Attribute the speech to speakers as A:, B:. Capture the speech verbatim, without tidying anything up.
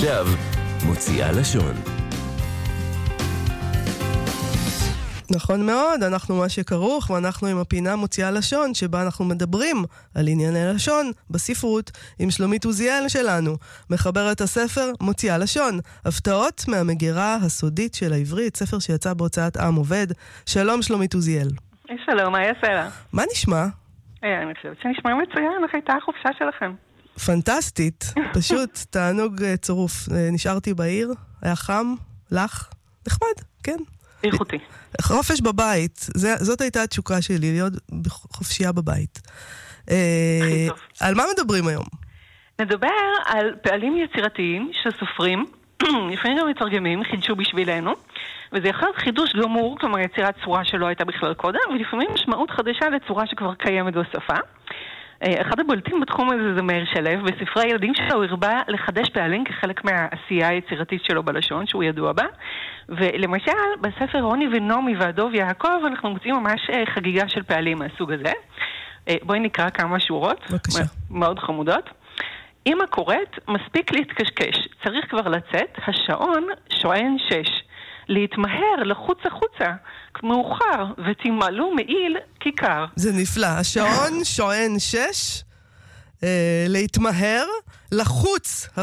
A: ועכשיו, מוציאה לשון.
B: נכון מאוד, אנחנו מה שכרוך, ואנחנו עם הפינה מוציאה לשון, שבה אנחנו מדברים על ענייני לשון בספרות עם שלומית עוזיאל שלנו, מחברת הספר מוציאה לשון, הפתעות מהמגירה הסודית של העברית, ספר שיצא בהוצאת עם עובד. שלום שלומית עוזיאל.
C: שלום, מה יעשה לה?
B: מה נשמע?
C: אני חושבת שנשמע מצוין, איך הייתה החופשה שלכם?
B: פנטסטית, פשוט תענוג צרוף. נשארתי בעיר, היה חם, לך, נחמד, כן.
C: איכותי.
B: חופש בבית, זאת הייתה התשוקה שלי, להיות חופשייה בבית.
C: הכי טוב.
B: על מה מדברים היום?
C: נדבר על פעלים יצירתיים שסופרים, לפעמים גם מתרגמים, חידשו בשבילנו, וזה יכול להיות חידוש גמור, כלומר יצירת צורה שלא הייתה בכלל קודם, ולפעמים משמעות חדשה לצורה שכבר קיימת בשפה. אחד הבולטים בתחום הזה זה מאיר שלו, בספרי הילדים שלו הוא הרבה לחדש פעלים כחלק מהעשייה היצירתית שלו בלשון, שהוא ידוע בה. ולמשל, בספר רוני ונומי והדוב יעקב, אנחנו מוצאים ממש חגיגה של פעלים מהסוג הזה. בואי נקרא כמה שורות.
B: בבקשה.
C: מאוד חמודות. אמא קוראת, מספיק להתקשקש. צריך כבר לצאת, השעון שוען שש. להתמהר, לחוץ החוצה, מאוחר, ותמלאו מעיל כיכר.
B: זה נפלא. השעון שוען שש, אה, להתמהר, לחוץ